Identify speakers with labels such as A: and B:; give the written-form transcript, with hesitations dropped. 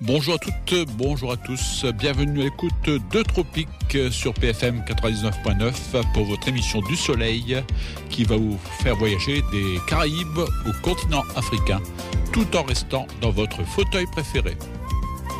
A: Bonjour à toutes, bonjour à tous, bienvenue à l'écoute de Tropique sur PFM 99.9 pour votre émission du Soleil qui va vous faire voyager des Caraïbes au continent africain tout en restant dans votre fauteuil préféré.